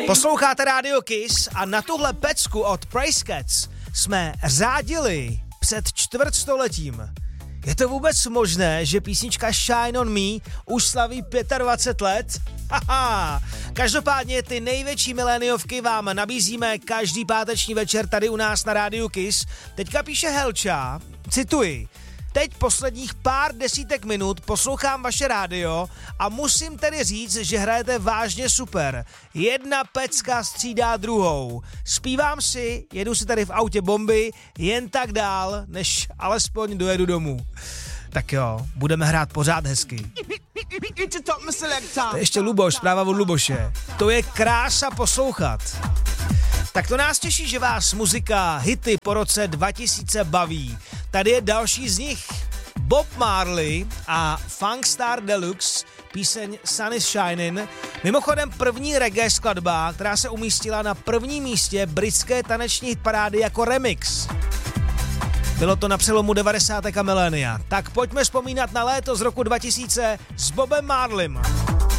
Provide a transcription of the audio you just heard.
Posloucháte Radio Kiss a na tuhle pecku od Praise Cats jsme řádili před čtvrtstoletím. Je to vůbec možné, že písnička Shine on Me už slaví 25 let? Haha. Každopádně ty největší miléniovky vám nabízíme každý páteční večer tady u nás na Rádiu Kiss. Teďka píše Helča, cituji: teď posledních pár desítek minut poslouchám vaše rádio a musím tedy říct, že hrajete vážně super. Jedna pecka střídá druhou. Zpívám si, jedu si tady v autě bomby, jen tak dál, než alespoň dojedu domů. Tak jo, budeme hrát pořád hezky. To je ještě Luboš, zpráva od Luboše. To je krása poslouchat. Tak to nás těší, že vás muzika, hity po roce 2000 baví. Tady je další z nich. Bob Marley a Funkstar Deluxe, píseň Sun is Shining. Mimochodem první reggae skladba, která se umístila na prvním místě britské taneční hitparády jako remix. Bylo to na přelomu 90. a milénia. Tak pojďme vzpomínat na léto z roku 2000 s Bobem Marleym.